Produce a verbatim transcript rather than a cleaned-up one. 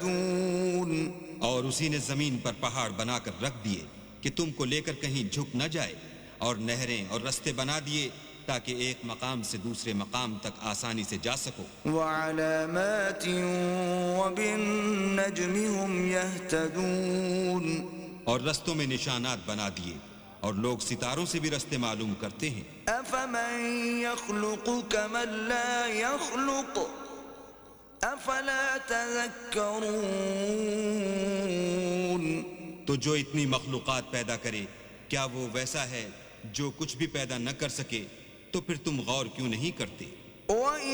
يهتدون और उसी ने जमीन पर पहाड़ बनाकर रख दिए कि तुमको लेकर कहीं झुक न जाए, और नहरें और रास्ते बना दिए ताकि एक मकाम से दूसरे मकाम तक आसानी से जा सको। وعلامات وبالنجم هم يهتدون और रस्तों में निशानात बना दिए, और लोग सितारों से भी रास्ते मालूम करते हैं। أفمن يخلق كمن لا يخلق أفلا تذكرون तो जो इतनी मखलूकात पैदा करे, क्या वो वैसा है जो कुछ भी पैदा न कर सके? तो फिर तुम गौर क्यों नहीं करते?